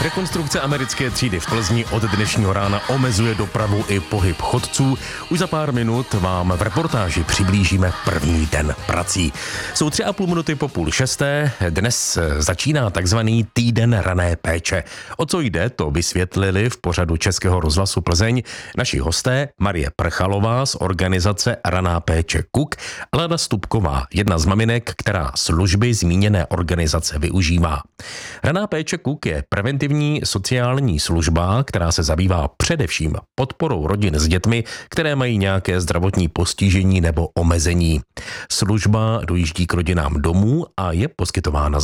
Rekonstrukce americké třídy v Plzni od dnešního rána omezuje dopravu i pohyb chodců. Už za pár minut vám v reportáži přiblížíme první den prací. Jsou 3,5 minuty po 5:30. Dnes začíná takzvaný týden rané péče. O co jde, to vysvětlili v pořadu Českého rozhlasu Plzeň naši hosté Marie Prchalová z organizace Raná péče KUK a Lada Stupková, jedna z maminek, která služby zmíněné organizace využívá. Raná péče KUK je preventivní sociální služba, která se zabývá především podporou rodin s dětmi, které mají nějaké zdravotní postižení nebo omezení. Služba dojíždí k rodinám domů a je poskytována